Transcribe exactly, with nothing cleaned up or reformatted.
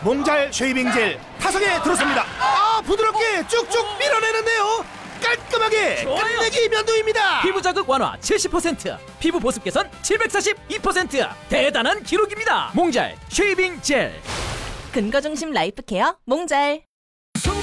몽잘 쉐이빙 젤 타석에 들었습니다. 아, 부드럽게 쭉쭉 밀어내는데요. 깔끔하게 끝내기 면도입니다. 피부 자극 완화 칠십 퍼센트, 피부 보습 개선 칠백사십이 퍼센트. 대단한 기록입니다. 몽잘 쉐이빙 젤. 근거 중심 라이프 케어 몽잘.